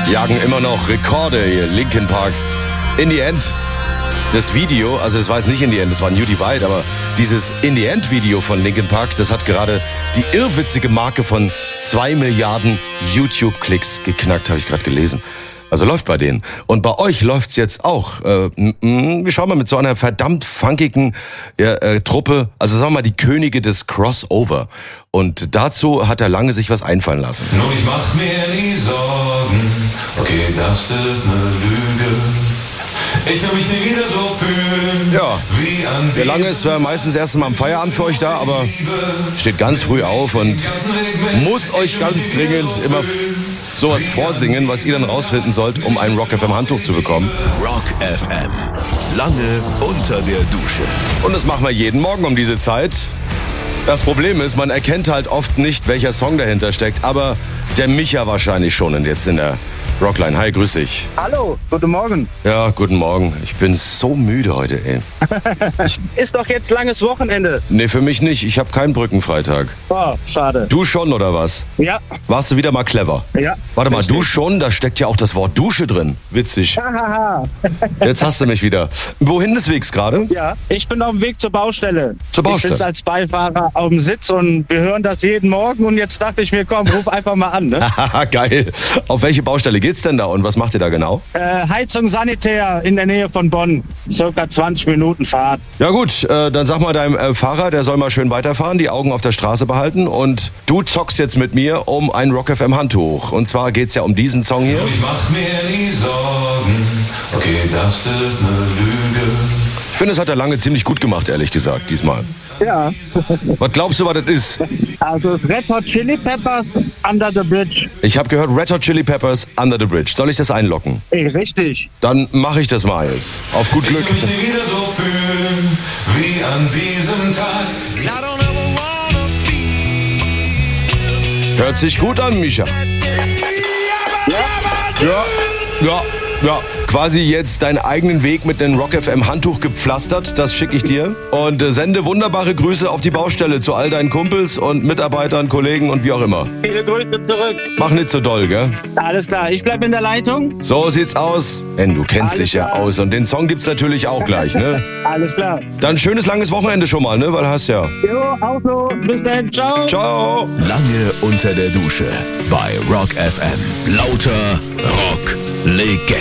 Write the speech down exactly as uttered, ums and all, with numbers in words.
jagen immer noch Rekorde hier, Linkin Park. In the End, das Video, also es war jetzt nicht In the End, das war New Divide, aber dieses In the End Video von Linkin Park, das hat gerade die irrwitzige Marke von zwei Milliarden YouTube-Klicks geknackt, habe ich gerade gelesen. Also läuft bei denen. Und bei euch läuft's jetzt auch. Äh, wir schauen mal mit so einer verdammt funkigen ja, äh, Truppe, also sagen wir mal die Könige des Crossover. Und dazu hat der Lange sich was einfallen lassen. Nur ich mach mir nie Sorgen, okay, das ist eine Lüge. Ich will mich nie wieder so fühlen. Ja, wie an der Lange ist zwar meistens erst mal am Feierabend für euch da, aber steht ganz früh auf und muss euch ganz dringend immer sowas vorsingen, was ihr dann rausfinden sollt, um ein Rock F M Handtuch zu bekommen. Rock F M. Lange unter der Dusche. Und das machen wir jeden Morgen um diese Zeit. Das Problem ist, man erkennt halt oft nicht, welcher Song dahinter steckt, aber der Micha wahrscheinlich schon und jetzt in der Rockline. Hi, grüß dich. Hallo, guten Morgen. Ja, guten Morgen. Ich bin so müde heute, ey. Ich, Ist doch jetzt langes Wochenende. nee, für mich nicht. Ich habe keinen Brückenfreitag. Oh, schade. Du schon, oder was? Ja, Warst du wieder mal clever? ja. Warte mal, Richtig. du schon? Da steckt ja auch das Wort Dusche drin. Witzig. Hahaha. Jetzt hast du mich wieder. Wohin des Wegs gerade? Ja, ich bin auf dem Weg zur Baustelle. Zur Baustelle? Ich sitze als Beifahrer auf dem Sitz und wir hören das jeden Morgen und jetzt dachte ich mir, komm, ruf einfach mal an. Ne? Haha, geil. Auf welche Baustelle geht's denn da und was macht ihr da genau? äh, Heizung Sanitär in der Nähe von Bonn. Circa zwanzig Minuten Fahrt. Ja gut, äh, dann sag mal deinem äh, Fahrer, der soll mal schön weiterfahren, die Augen auf der Straße behalten und du zockst jetzt mit mir um ein Rock F M Handtuch. Und zwar geht's ja um diesen Song hier. Nur ich mach mir nie Sorgen, okay, das ist eine Lüge. Ich finde, es hat er Lange ziemlich gut gemacht, ehrlich gesagt, diesmal. Ja, Was glaubst du, was das ist? also Red Hot Chili Peppers Under the Bridge. Ich habe gehört, Red Hot Chili Peppers Under the Bridge. Soll ich das einlocken? Ey, richtig. Dann mache ich das mal jetzt. Auf gut Ich Glück. will mich nie wieder so fühlen, wie an diesem Tag. Hört sich gut an, Micha. Ja, ja, ja. Quasi jetzt deinen eigenen Weg mit einem Rock F M Handtuch gepflastert, das schicke ich dir. Und äh, sende wunderbare Grüße auf die Baustelle zu all deinen Kumpels und Mitarbeitern, Kollegen und wie auch immer. Viele Grüße zurück. Mach nicht so doll, gell? Alles klar, ich bleib in der Leitung. So sieht's aus. Denn du kennst Alles dich ja klar. aus und den Song gibt's natürlich auch gleich, ne? Alles klar. Dann schönes langes Wochenende schon mal, ne? Weil hast ja. Jo, auch so. Bis dann. Ciao. Ciao. Lange unter der Dusche bei Rock F M. Lauter Rock Legende.